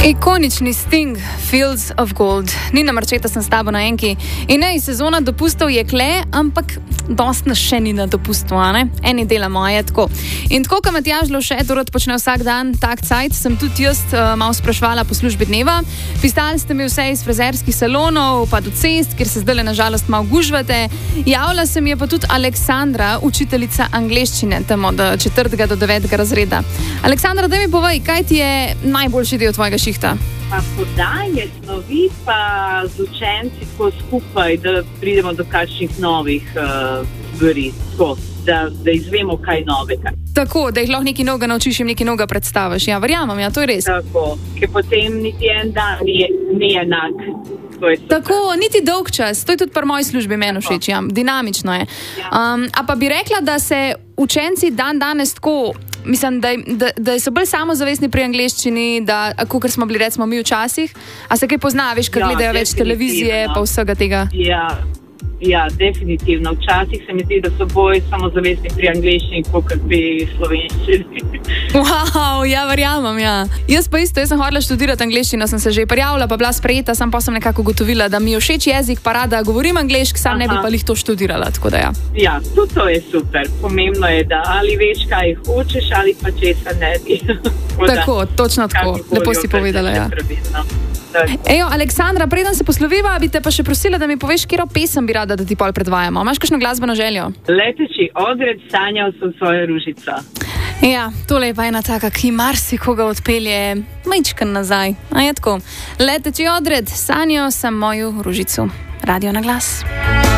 Ikonični Sting, Fields of Gold. Nina Marčeta sem s tabo na enki. In ne, sezona dopustov je kle, ampak dost nas še ni na dopustu, a ne? Eni delamo, a je tako. In tako, kot Matjaž Lovšet rad počne vsak dan tak cajt, sem tudi jaz malo sprašvala po službi dneva. Pisali ste mi vse iz frizerskih salonov, pa do cest, kjer se zdaj na žalost malo gužvate. Javila se mi je pa tudi Aleksandra, učiteljica angleščine, tam od 4. do 9. razreda. Aleksandra, daj mi povej, kaj ti je najboljši del tvojega šihta? Pa podajanje snovi, pa z učenci tako skupaj, da pridemo do kakšnih novih stvari, da izvemo kaj novega. Tako, da jih lahko nekaj novega naučiš in nekaj novega predstaviš. Ja, verjamem, ja, to je res. Tako, ker potem niti en dan ni enak. Tako, niti dolg čas. To je tudi pri moji službi meni všeč, ja. Dinamično je. A pa bi rekla, da se učenci danes tako, mislim, da so bolj samozavestni pri angleščini, kakor smo bili recimo mi včasih. A se kaj pozna, veš, ker gledajo več televizije pa vsega tega? Ja, definitivno. Včasih se mi zdi, da so bolj samozavestni pri angleščini, kot pri slovenščini. Wow, ja, verjamem, ja. Jaz pa isto, jaz sem hodila študirati angleščino, sem se že prijavila, pa bila sprejeta, sam pa sem nekako ugotovila, da mi je všeč jezik, pa rada govorim angleški, sam ne bi pa lih to študirala, tako da ja. Ja, tudi to je super. Pomembno je, da ali veš, kaj hočeš, ali pa česa ne bi. Tako, točno tako. Lepo si povedala, ja. Ejo, Aleksandra, preden se posloviva, bi te pa še prosila, da mi poveš, katero pesem bi rada, da ti pol predvajamo. Imaš kakšno glasbeno željo? Leteči odred, sanjal sem svojo ružico. Ja, tole je pa ena taka, ki marsikoga odpelje majčken nazaj. A je tako? Leteči odred, sanjal sem mojo ružico. Radio na glas.